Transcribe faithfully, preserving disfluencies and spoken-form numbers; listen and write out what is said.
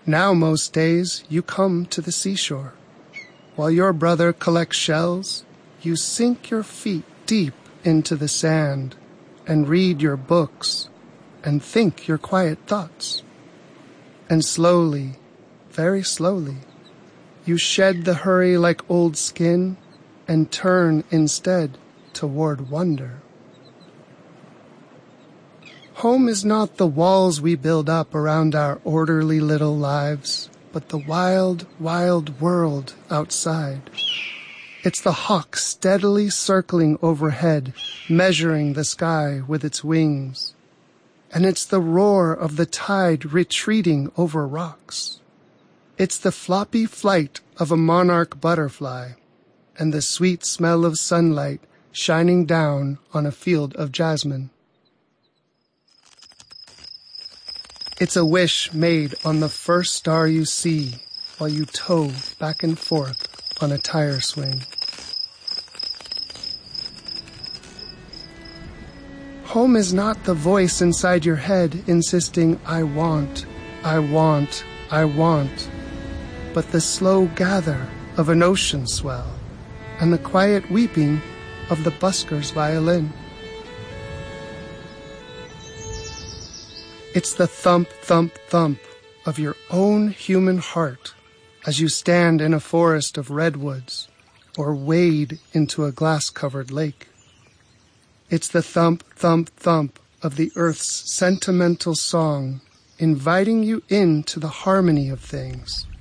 Now most days you come to the seashore. While your brother collects shells, you sink your feet deep into the sand and read your books and think your quiet thoughts. And slowly, very slowly, you shed the hurry like old skin and turn instead toward wonder. Home is not the walls we build up around our orderly little lives, but the wild, wild world outside. It's the hawk steadily circling overhead, measuring the sky with its wings. And it's the roar of the tide retreating over rocks. It's the floppy flight of a monarch butterfly, and the sweet smell of sunlight shining down on a field of jasmine. It's a wish made on the first star you see while you tow back and forth on a tire swing. Home is not the voice inside your head insisting, I want, I want, I want, but the slow gather of an ocean swell and the quiet weeping of the busker's violin. It's the thump, thump, thump of your own human heart as you stand in a forest of redwoods or wade into a glass-covered lake. It's the thump, thump, thump of the earth's sentimental song, inviting you into the harmony of things,